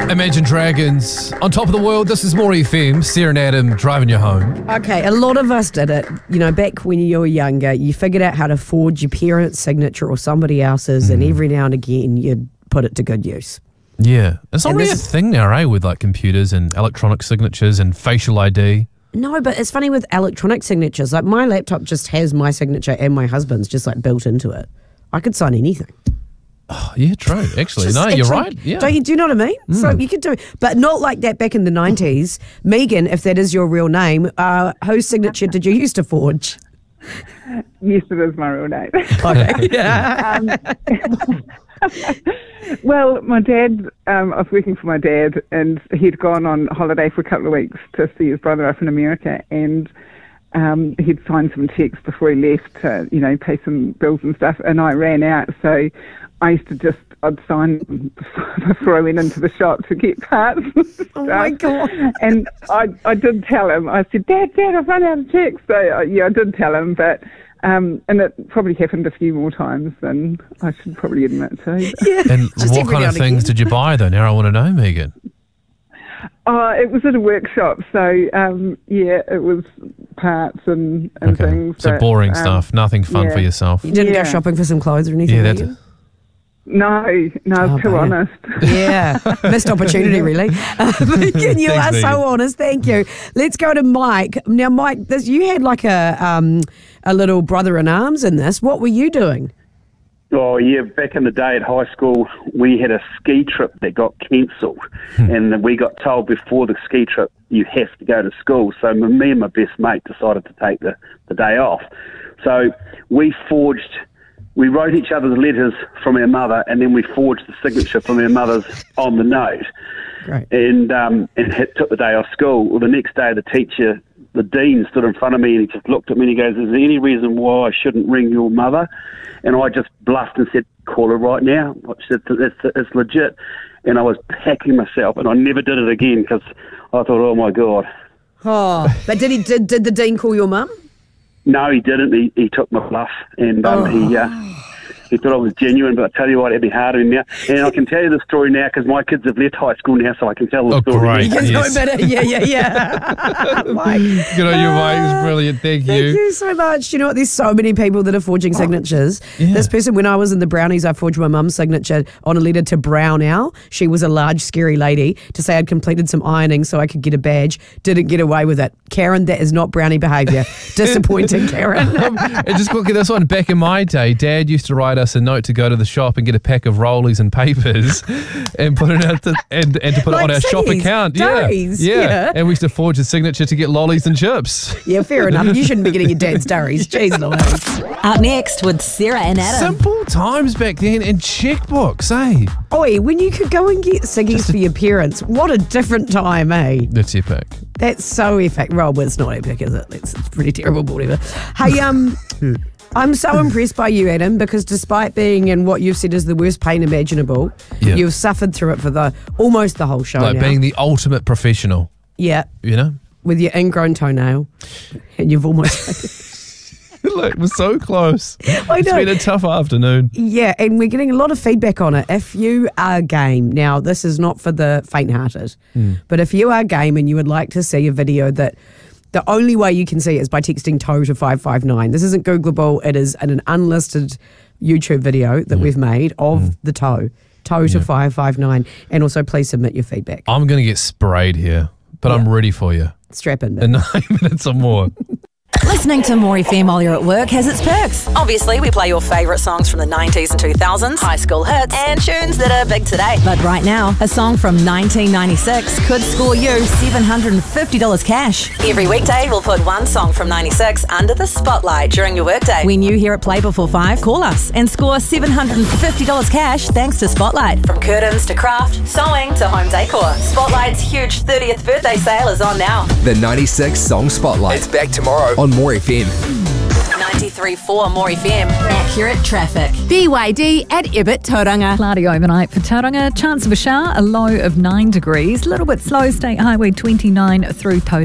Imagine Dragons on top of the world. This is More FM. Sarah and Adam driving you home. Okay, a lot of us did it. You know, back when you were younger, you figured out how to forge your parents' signature or somebody else's, and every now and again you'd put it to good use. Yeah. It's not really a thing now, eh, with like computers and electronic signatures and facial ID. No, but it's funny with electronic signatures. Like my laptop just has my signature and my husband's just like built into it. I could sign anything. Oh, yeah, true. Actually, no, you're right. Yeah. Do you know what I mean? So you could do, but not like that back in the 90s. Megan, if that is your real name, whose signature did you used to forge? Yes, it is my real name. Okay. Yeah. Well, my dad, I was working for my dad, and he'd gone on holiday for a couple of weeks to see his brother up in America, and he'd signed some checks before he left to, you know, pay some bills and stuff, and I ran out, so I used to I'd sign before I went into the shop to get parts and stuff. Oh my God. And I did tell him, I said, Dad, I've run out of checks. So, I did tell him, but, and it probably happened a few more times than I should probably admit to. Yeah. And what kind of things did you buy though? Now I want to know, Megan. It was at a workshop, so it was parts and things. So boring stuff, nothing fun for yourself. You didn't go shopping for some clothes or anything? No, too honest. Yeah, missed opportunity, really. Megan, you are so honest. Thank you. Let's go to Mike. Now, Mike, you had like a little brother-in-arms in this. What were you doing? Oh, yeah, back in the day at high school, we had a ski trip that got cancelled, and we got told before the ski trip, you have to go to school. So me and my best mate decided to take the day off. So we wrote each other's letters from our mother, and then we forged the signature from our mother's on the note. Right. And took the day off school. Well, the next day, the dean stood in front of me, and he just looked at me and he goes, "Is there any reason why I shouldn't ring your mother?" And I just bluffed and said, "Call her right now." I said, "It's legit." And I was packing myself, and I never did it again because I thought, "Oh my God." Oh, but did the dean call your mum? No, he didn't. He took my bluff, and he thought I was genuine, but I tell you what, it'd be hard on me now. And I can tell you the story now because my kids have left high school now, so I can tell the story. Great. Yes. Yeah. Mike. Good on you, Mike. It's brilliant. Thank you. Thank you so much. You know what? There's so many people that are forging signatures. Yeah. This person, when I was in the Brownies, I forged my mum's signature on a letter to Brown Owl. She was a large, scary lady, to say I'd completed some ironing so I could get a badge. Didn't get away with it. Karen, that is not Brownie behaviour. Disappointing, Karen. And just look at this one. Back in my day, Dad used to write us a note to go to the shop and get a pack of rollies and papers and put it out and to put it on our shop account. Yeah. And we used to forge a signature to get lollies and chips. Yeah, fair enough. You shouldn't be getting your dad's durries. Jeez Louise. Up next with Sarah and Adam. Simple times back then and checkbooks, eh? Oi, when you could go and get ciggies for your parents, what a different time, eh? That's epic. That's so epic. Well, it's not epic, is it? It's pretty terrible, but whatever. Hey, I'm so impressed by you, Adam, because despite being in what you've said is the worst pain imaginable, you've suffered through it for almost the whole show Like now. being the ultimate professional. Yeah. You know? With your ingrown toenail. And you've almost... Look, we're so close. I It's know. been a tough afternoon. Yeah, and we're getting a lot of feedback on it. If you are game, now this is not for the faint-hearted, but if you are game and you would like to see a video that the only way you can see it is by texting TOE to 559. This isn't Googleable. It is an unlisted YouTube video that we've made of the TOE to 559. And also please submit your feedback. I'm going to get sprayed here, but I'm ready for you. Strap in. In 9 minutes or more. Listening to More FM while you're at work has its perks. Obviously, we play your favourite songs from the 90s and 2000s, high school hits, and tunes that are big today. But right now, a song from 1996 could score you $750 cash. Every weekday, we'll put one song from 96 under the spotlight during your workday. When you hear it play before 5, call us and score $750 cash thanks to Spotlight. From curtains to craft, sewing to home decor, Spotlight's huge 30th birthday sale is on now. The 96 Song Spotlight. It's back tomorrow on More FM. 93.4 More FM. Accurate traffic. BYD at Ibbot Tauranga. Cloudy overnight for Tauranga. Chance of a shower, a low of 9 degrees. A little bit slow, State Highway 29 through Tauranga.